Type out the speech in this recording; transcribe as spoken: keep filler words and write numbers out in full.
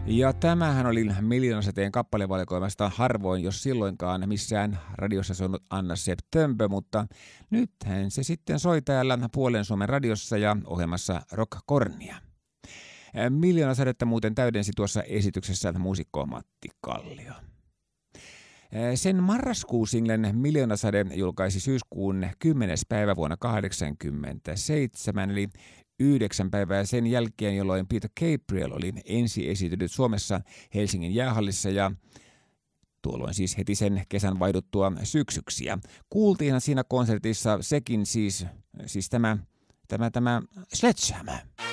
Ja tämähän oli Miljoonasäteen kappalevalikoimasta harvoin, jos silloinkaan missään radiossa soinut Anna September, mutta nythän se sitten soi täällä Puolen Suomen radiossa ja ohjelmassa Rock Kornia. Miljoonasädettä muuten täydensi tuossa esityksessä muusikko Matti Kallio. Sen marraskuusinglen Miljoonasäde julkaisi syyskuun kymmenes päivä vuonna kahdeksankymmentäseitsemän, eli yhdeksän päivää sen jälkeen, jolloin Peter Gabriel oli ensi esitynyt Suomessa Helsingin jäähallissa ja tuolloin siis heti sen kesän vaihduttua syksyksi. Ja kuultiinhan siinä konsertissa sekin siis, siis tämä, tämä, tämä Sledgehammer.